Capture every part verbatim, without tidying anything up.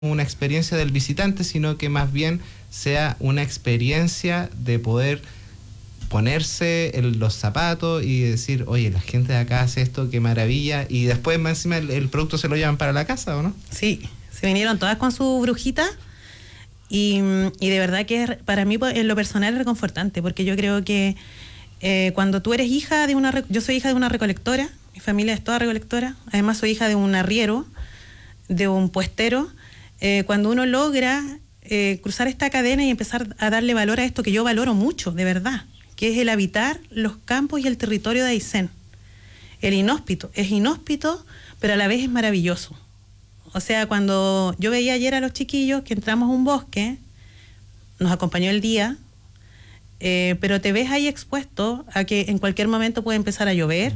una experiencia del visitante, sino que más bien sea una experiencia de poder ponerse en los zapatos y decir, oye, la gente de acá hace esto, qué maravilla, y después más encima el, el producto se lo llevan para la casa, ¿o no? Sí, se vinieron todas con su brujita y, y de verdad que para mí en lo personal es reconfortante, porque yo creo que eh, cuando tú eres hija de una, yo soy hija de una recolectora, mi familia es toda recolectora, además soy hija de un arriero, de un puestero, eh, cuando uno logra eh, cruzar esta cadena y empezar a darle valor a esto que yo valoro mucho, de verdad, que es el habitar los campos y el territorio de Aysén. El inhóspito, es inhóspito, pero a la vez es maravilloso. O sea, cuando yo veía ayer a los chiquillos que entramos a un bosque, nos acompañó el día, eh, pero te ves ahí expuesto a que en cualquier momento puede empezar a llover.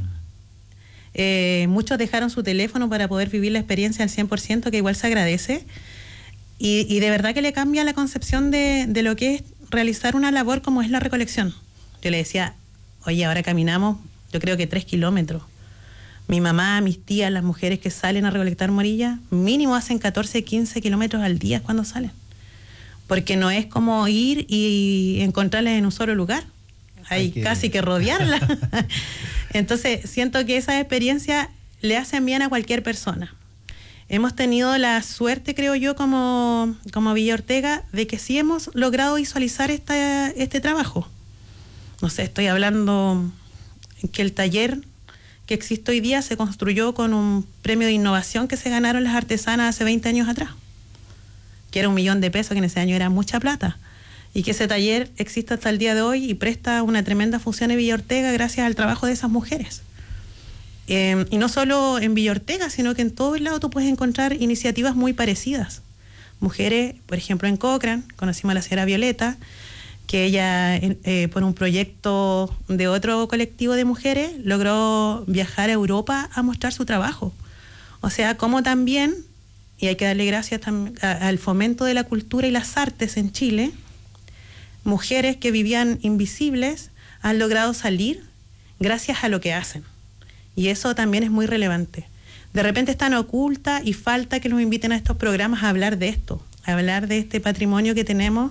Eh, muchos dejaron su teléfono para poder vivir la experiencia al cien por ciento, que igual se agradece. Y, y de verdad que le cambia la concepción de, de lo que es realizar una labor como es la recolección. Yo le decía, oye, ahora caminamos, yo creo que tres kilómetros. Mi mamá, mis tías, las mujeres que salen a recolectar morillas, mínimo hacen catorce, quince kilómetros al día cuando salen. Porque no es como ir y encontrarlas en un solo lugar. Hay que... casi que rodearlas. Entonces, siento que esas experiencias le hacen bien a cualquier persona. Hemos tenido la suerte, creo yo, como, como Villa Ortega, de que sí hemos logrado visualizar esta, este trabajo. No sé, estoy hablando que el taller que existe hoy día se construyó con un premio de innovación que se ganaron las artesanas hace veinte años atrás, que era un millón de pesos, que en ese año era mucha plata, y que ese taller existe hasta el día de hoy y presta una tremenda función en Villa Ortega gracias al trabajo de esas mujeres. Eh, y no solo en Villa Ortega, sino que en todo el lado tú puedes encontrar iniciativas muy parecidas. Mujeres, por ejemplo, en Cochrane, conocimos a la señora Violeta, que ella, eh, por un proyecto de otro colectivo de mujeres, logró viajar a Europa a mostrar su trabajo. O sea, como también, y hay que darle gracias a, al fomento de la cultura y las artes en Chile, mujeres que vivían invisibles han logrado salir gracias a lo que hacen. Y eso también es muy relevante. De repente están ocultas y falta que nos inviten a estos programas a hablar de esto, a hablar de este patrimonio que tenemos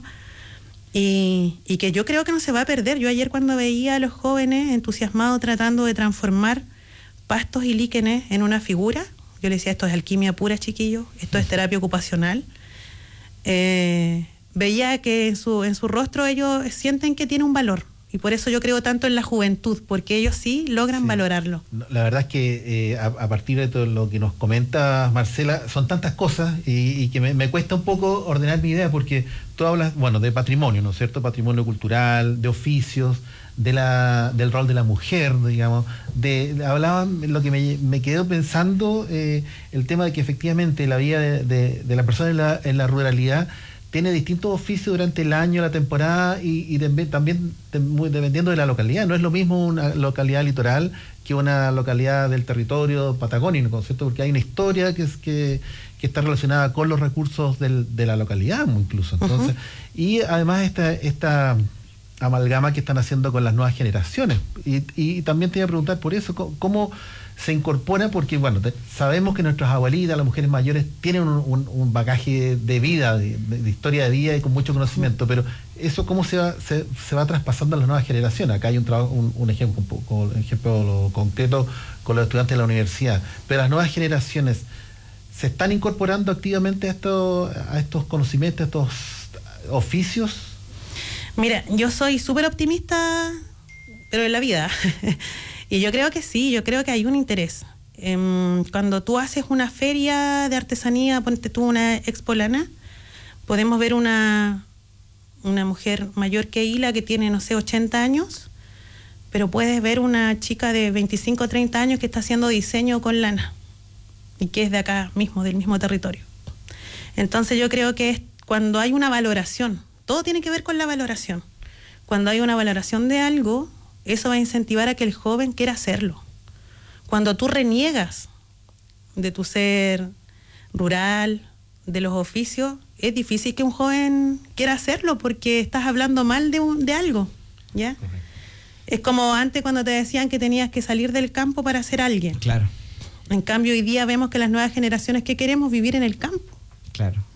y, y que yo creo que no se va a perder. Yo ayer cuando veía a los jóvenes entusiasmados tratando de transformar pastos y líquenes en una figura, yo les decía, esto es alquimia pura, chiquillos, esto es terapia ocupacional. Eh, veía que en su, en su rostro ellos sienten que tiene un valor. Y por eso yo creo tanto en la juventud, porque ellos sí logran sí. valorarlo. La verdad es que eh, a, a partir de todo lo que nos comenta Marcela, son tantas cosas y, y que me, me cuesta un poco ordenar mi idea, porque tú hablas, bueno, de patrimonio, ¿no es cierto? Patrimonio cultural, de oficios, de la, del rol de la mujer, digamos. De, hablaban, lo que me, me quedó pensando, eh, el tema de que efectivamente la vida de, de, de la persona en la, en la ruralidad tiene distintos oficios durante el año, la temporada y, y de, también de, muy, dependiendo de la localidad. No es lo mismo una localidad litoral que una localidad del territorio patagónico, ¿cierto? Porque hay una historia que, es, que, que está relacionada con los recursos del, de la localidad incluso. Entonces, uh-huh. Y además esta, esta amalgama que están haciendo con las nuevas generaciones. Y, y también te iba a preguntar por eso, ¿cómo, cómo se incorpora? Porque bueno, te, sabemos que nuestras abuelitas, las mujeres mayores, tienen un, un, un bagaje de vida, de, de historia de vida y con mucho conocimiento, pero eso cómo se va, se, se va traspasando a las nuevas generaciones. Acá hay un trabajo, un, un ejemplo, un, un ejemplo concreto con los estudiantes de la universidad, pero las nuevas generaciones se están incorporando activamente a estos, a estos conocimientos, a estos oficios. Mira, yo soy súper optimista, pero en la vida. Y yo creo que sí, yo creo que hay un interés. Eh, cuando tú haces una feria de artesanía, ponte tú una Expo Lana, podemos ver una, una mujer mayor que Hila que tiene, no sé, ochenta años, pero puedes ver una chica de veinticinco o treinta años que está haciendo diseño con lana y que es de acá mismo, del mismo territorio. Entonces yo creo que es cuando hay una valoración, todo tiene que ver con la valoración. Cuando hay una valoración de algo, eso va a incentivar a que el joven quiera hacerlo. Cuando tú reniegas de tu ser rural, de los oficios, es difícil que un joven quiera hacerlo porque estás hablando mal de, un, de algo, ¿ya? Correcto. Es como antes cuando te decían que tenías que salir del campo para ser alguien. Claro. En cambio, hoy día vemos que las nuevas generaciones, ¿qué queremos? Vivir en el campo. Claro.